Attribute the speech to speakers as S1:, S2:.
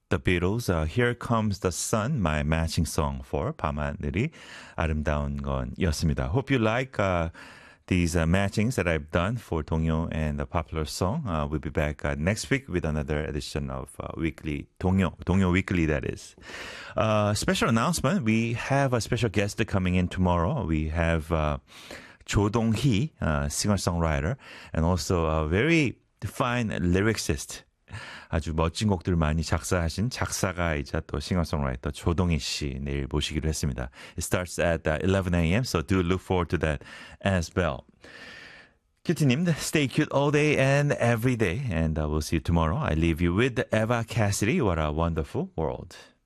S1: The Beatles, Here Comes the Sun, my matching song for 밤하늘이 아름다운 건이었습니다. Hope you like these matchings that I've done for 동요 and the popular song. We'll be back next week with another edition of Weekly 동요 Weekly, that is. Special announcement, we have a special guest coming in tomorrow. We have 조동희, singer-songwriter, and also a very fine lyricist. 아주 멋진 곡들을 많이 작사하신 작사가이자 또 싱어송라이터 조동희 씨 내일 모시기로 했습니다. It starts at 11 a.m. So do look forward to that as well. 큐티님, stay cute all day and every day. And we'll see you tomorrow. I leave you with Eva Cassidy. What a wonderful world.